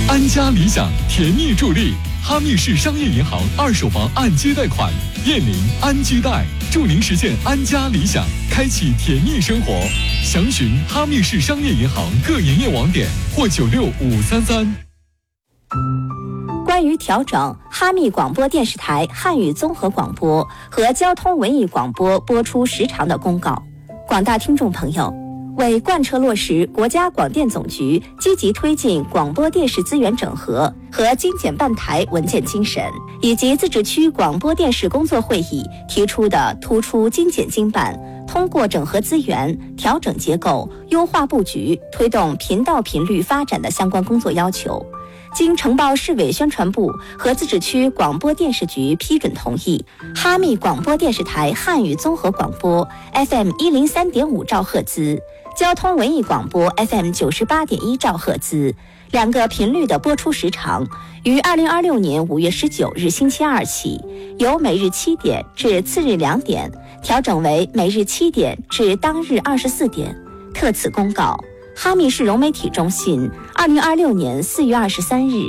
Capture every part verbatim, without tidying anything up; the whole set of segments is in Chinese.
安家理想甜蜜助力，哈密市商业银行二手房按揭贷款，燕邻安居贷，祝您实现安家理想，开启甜蜜生活。详询哈密市商业银行各营业网点或九六五三三。 关于调整哈密广播电视台汉语综合广播和交通文艺广播播出时长的公告，广大听众朋友，为贯彻落实国家广电总局积极推进广播电视资源整合和精简办台文件精神，以及自治区广播电视工作会议提出的突出精简精办、通过整合资源、调整结构、优化布局、推动频道频率发展的相关工作要求，经呈报市委宣传部和自治区广播电视局批准同意，哈密广播电视台汉语综合广播 F M 一零三点五兆赫兹，交通文艺广播 F M 九十八点一兆赫兹两个频率的播出时长，于二零二六年五月十九日星期二起，由每日七点至次日两点调整为每日七点至当日二十四点。特此公告，哈密市融媒体中心，二零二六年四月二十三日。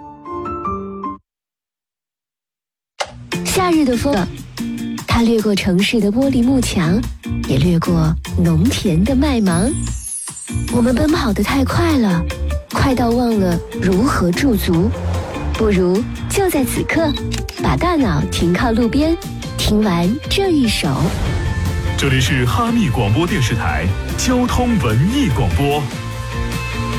夏日的风，它掠过城市的玻璃幕墙，也掠过农田的麦芒。我们奔跑得太快了，快到忘了如何驻足。不如就在此刻，把大脑停靠路边，听完这一首。 这里是哈密广播电视台交通文艺广播。